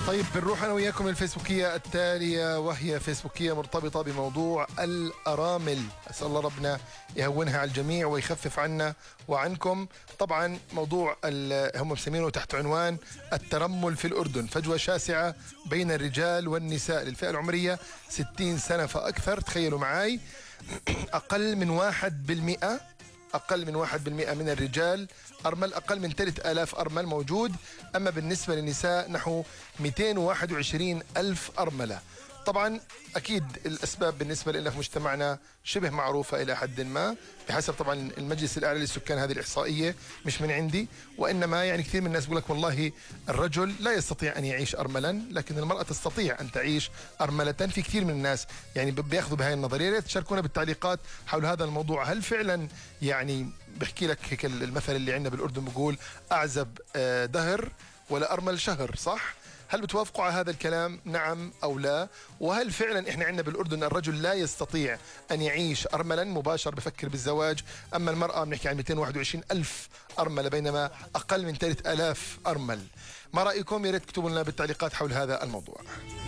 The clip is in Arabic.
طيب بنروح أنا وياكم الفيسبوكية التالية، وهي فيسبوكية مرتبطة بموضوع الأرامل. أسأل الله ربنا يهونها على الجميع ويخفف عنا وعنكم. طبعا موضوع هم مسمينه تحت عنوان الترمل في الأردن، فجوة شاسعة بين الرجال والنساء للفئة العمرية 60 سنة فأكثر. تخيلوا معاي، أقل من 1% من الرجال أرمل، أقل من 3000 أرمل موجود. أما بالنسبة للنساء نحو 221 ألف أرملة. طبعا أكيد الأسباب بالنسبة لنا في مجتمعنا شبه معروفة إلى حد ما، بحسب طبعا المجلس الأعلى للسكان. هذه الإحصائية مش من عندي، وإنما يعني كثير من الناس بيقول لك والله الرجل لا يستطيع أن يعيش أرملا، لكن المرأة تستطيع أن تعيش أرملة. في كثير من الناس يعني بياخذوا بهاي النظرية. تشاركونا بالتعليقات حول هذا الموضوع. هل فعلا يعني بحكي لك هيك المثل اللي عندنا بالأردن بيقول أعزب دهر ولا أرمل شهر، صح؟ هل بتوافقوا على هذا الكلام، نعم أو لا؟ وهل فعلا إحنا عندنا بالأردن الرجل لا يستطيع أن يعيش أرملا مباشر بفكر بالزواج، أما المرأة بنحكي عن 221 ألف أرملة بينما أقل من 3000 أرمل؟ ما رأيكم؟ يا ريت تكتبوا لنا بالتعليقات حول هذا الموضوع.